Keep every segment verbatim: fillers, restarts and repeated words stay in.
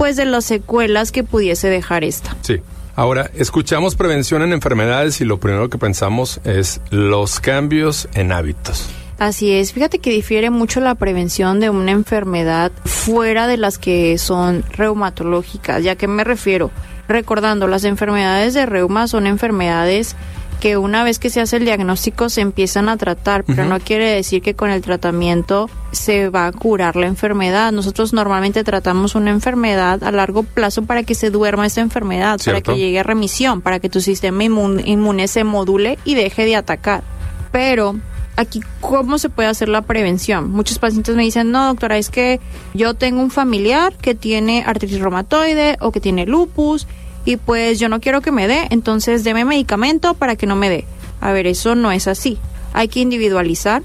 pues de las secuelas que pudiese dejar esta. Sí. Ahora, escuchamos prevención en enfermedades y lo primero que pensamos es los cambios en hábitos. Así es, fíjate que difiere mucho la prevención de una enfermedad fuera de las que son reumatológicas. ¿Ya a qué me refiero? Recordando, las enfermedades de reuma son enfermedades que una vez que se hace el diagnóstico se empiezan a tratar, pero uh-huh. no quiere decir que con el tratamiento se va a curar la enfermedad. Nosotros normalmente tratamos una enfermedad a largo plazo para que se duerma esta enfermedad, ¿cierto? Para que llegue a remisión, para que tu sistema inmun- inmune se module y deje de atacar. Pero aquí, ¿cómo se puede hacer la prevención? Muchos pacientes me dicen, no, doctora, es que yo tengo un familiar que tiene artritis reumatoide o que tiene lupus y pues yo no quiero que me dé, entonces deme medicamento para que no me dé. A ver, eso no es así. Hay que individualizar.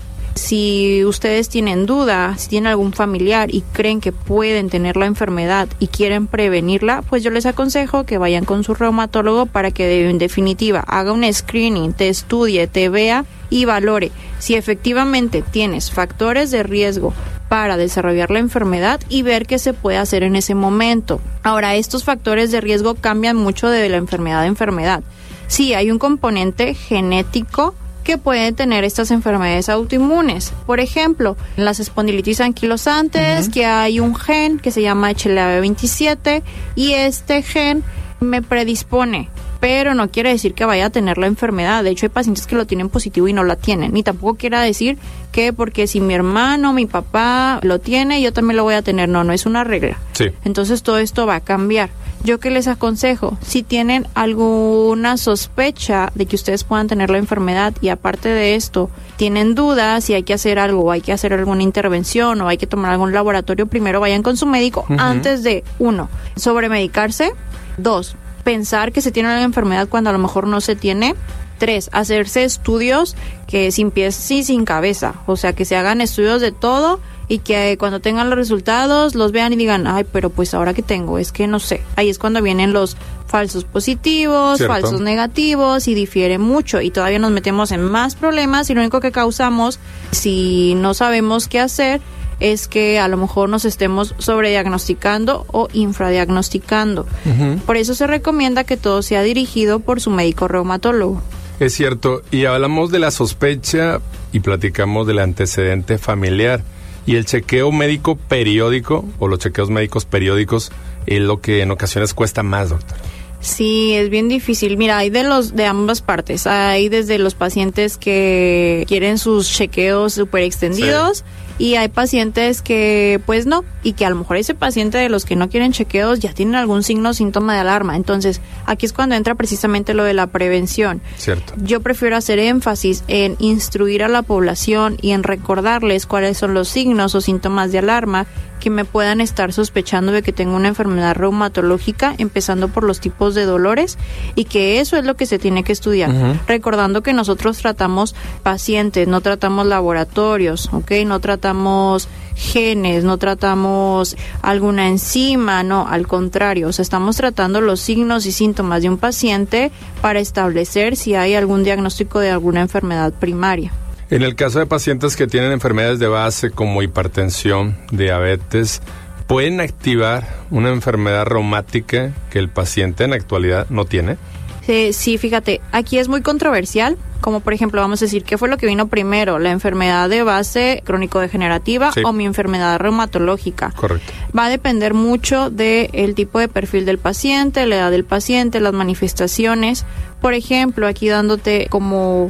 Si ustedes tienen duda, si tienen algún familiar y creen que pueden tener la enfermedad y quieren prevenirla, pues yo les aconsejo que vayan con su reumatólogo para que en definitiva haga un screening, te estudie, te vea y valore si efectivamente tienes factores de riesgo para desarrollar la enfermedad y ver qué se puede hacer en ese momento. Ahora, estos factores de riesgo cambian mucho de la enfermedad a enfermedad. Sí, hay un componente genético que pueden tener estas enfermedades autoinmunes. Por ejemplo, en las espondilitis anquilosantes, uh-huh. que hay un gen que se llama H L A B veintisiete y este gen me predispone, pero no quiere decir que vaya a tener la enfermedad. De hecho, hay pacientes que lo tienen positivo y no la tienen. Ni tampoco quiere decir que porque si mi hermano, mi papá lo tiene, yo también lo voy a tener. No, no es una regla. Sí. Entonces, todo esto va a cambiar. ¿Yo qué les aconsejo? Si tienen alguna sospecha de que ustedes puedan tener la enfermedad y aparte de esto, tienen dudas si hay que hacer algo o hay que hacer alguna intervención o hay que tomar algún laboratorio, primero vayan con su médico uh-huh. antes de, uno, sobremedicarse, dos, pensar que se tiene una enfermedad cuando a lo mejor no se tiene. Tres, hacerse estudios que sin pies y sin cabeza, o sea, que se hagan estudios de todo y que cuando tengan los resultados los vean y digan, ay, pero pues ahora que tengo, es que no sé. Ahí es cuando vienen los falsos positivos, ¿cierto? Falsos negativos y difiere mucho y todavía nos metemos en más problemas y lo único que causamos, si no sabemos qué hacer, es que a lo mejor nos estemos sobrediagnosticando o infradiagnosticando. Uh-huh. Por eso se recomienda que todo sea dirigido por su médico reumatólogo. Es cierto, y hablamos de la sospecha y platicamos del antecedente familiar. Y el chequeo médico periódico o los chequeos médicos periódicos es lo que en ocasiones cuesta más, doctor. Sí, es bien difícil. Mira, hay de los de ambas partes. Hay desde los pacientes que quieren sus chequeos súper extendidos. Sí. Y hay pacientes que pues no, y que a lo mejor ese paciente de los que no quieren chequeos ya tienen algún signo o síntoma de alarma. Entonces, aquí es cuando entra precisamente lo de la prevención. Cierto. Yo prefiero hacer énfasis en instruir a la población y en recordarles cuáles son los signos o síntomas de alarma que me puedan estar sospechando de que tengo una enfermedad reumatológica, empezando por los tipos de dolores, y que eso es lo que se tiene que estudiar. Uh-huh. Recordando que nosotros tratamos pacientes, no tratamos laboratorios, ¿ok? No tratamos genes, no tratamos alguna enzima, no, al contrario, o sea, estamos tratando los signos y síntomas de un paciente para establecer si hay algún diagnóstico de alguna enfermedad primaria. En el caso de pacientes que tienen enfermedades de base como hipertensión, diabetes, ¿pueden activar una enfermedad reumática que el paciente en la actualidad no tiene? Sí, sí, fíjate, aquí es muy controversial, como por ejemplo, vamos a decir, ¿qué fue lo que vino primero? ¿La enfermedad de base crónico-degenerativa sí. o mi enfermedad reumatológica? Correcto. Va a depender mucho del tipo de perfil del paciente, la edad del paciente, las manifestaciones. Por ejemplo, aquí dándote como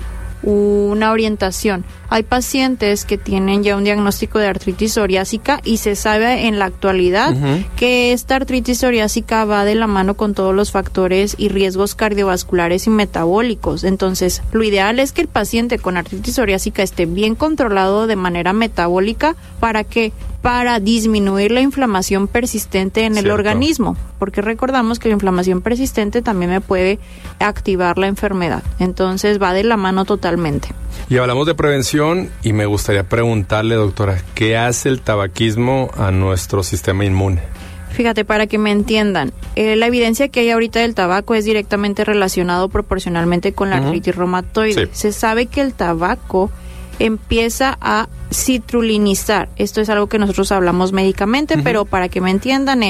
una orientación. Hay pacientes que tienen ya un diagnóstico de artritis psoriásica y se sabe en la actualidad uh-huh. que esta artritis psoriásica va de la mano con todos los factores y riesgos cardiovasculares y metabólicos. Entonces, lo ideal es que el paciente con artritis psoriásica esté bien controlado de manera metabólica. ¿Para qué? Para disminuir la inflamación persistente en Cierto. El organismo, porque recordamos que la inflamación persistente también me puede activar la enfermedad. Entonces, va de la mano totalmente. Y hablamos de prevención y me gustaría preguntarle, doctora, ¿qué hace el tabaquismo a nuestro sistema inmune? Fíjate, para que me entiendan, eh, la evidencia que hay ahorita del tabaco es directamente relacionado proporcionalmente con la uh-huh. artritis reumatoide. Sí. Se sabe que el tabaco empieza a citrulinizar. Esto es algo que nosotros hablamos médicamente, uh-huh. pero para que me entiendan es,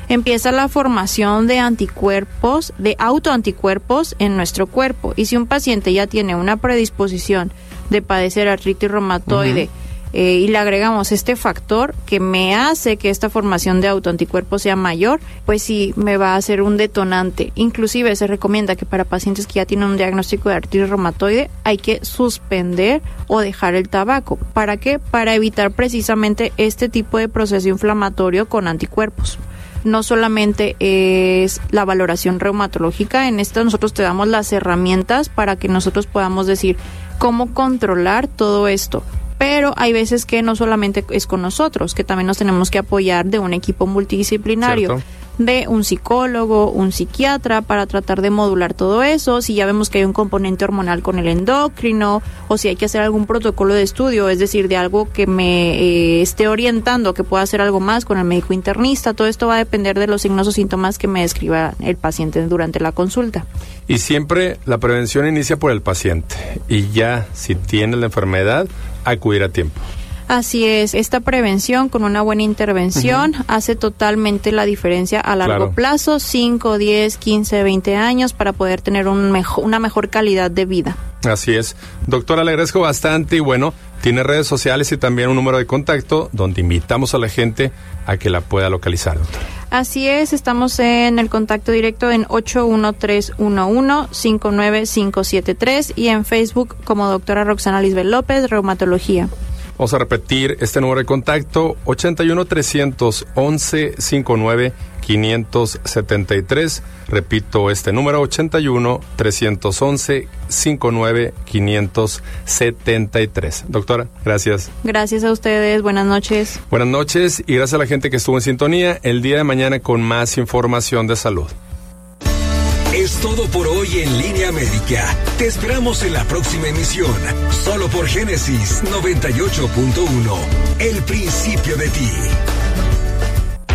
empieza la formación de anticuerpos, de autoanticuerpos en nuestro cuerpo. Y si un paciente ya tiene una predisposición de padecer artritis reumatoide, uh-huh. Eh, y le agregamos este factor que me hace que esta formación de autoanticuerpos sea mayor, pues sí me va a ser un detonante. Inclusive se recomienda que para pacientes que ya tienen un diagnóstico de artritis reumatoide hay que suspender o dejar el tabaco. ¿Para qué? Para evitar precisamente este tipo de proceso inflamatorio con anticuerpos. No solamente es la valoración reumatológica, en esto nosotros te damos las herramientas para que nosotros podamos decir cómo controlar todo esto. Pero hay veces que no solamente es con nosotros, que también nos tenemos que apoyar de un equipo multidisciplinario, ¿cierto?, de un psicólogo, un psiquiatra, para tratar de modular todo eso. Si ya vemos que hay un componente hormonal con el endocrino, o si hay que hacer algún protocolo de estudio, es decir, de algo que me eh, esté orientando, que pueda hacer algo más con el médico internista, todo esto va a depender de los signos o síntomas que me describa el paciente durante la consulta. Y siempre la prevención inicia por el paciente, y ya si tiene la enfermedad, acudir a tiempo. Así es, esta prevención con una buena intervención uh-huh. hace totalmente la diferencia a largo claro. plazo, cinco, diez, quince, veinte años, para poder tener un mejor, una mejor calidad de vida. Así es. Doctora, le agradezco bastante y bueno, tiene redes sociales y también un número de contacto donde invitamos a la gente a que la pueda localizar, doctora. Así es, estamos en el contacto directo en ocho uno tres uno uno, cinco nueve cinco siete tres y en Facebook como doctora Roxana Lisbeth López, Reumatología. Vamos a repetir este número de contacto, ochenta y uno, trescientos once, cincuenta y nueve, quinientos setenta y tres. Repito este número, ochenta y uno, trescientos once, cincuenta y nueve, quinientos setenta y tres. Doctora, gracias. Gracias a ustedes, buenas noches. Buenas noches y gracias a la gente que estuvo en sintonía el día de mañana con más información de salud. Es todo por hoy en Línea Médica. Te esperamos en la próxima emisión, solo por Génesis noventa y ocho punto uno. El principio de ti.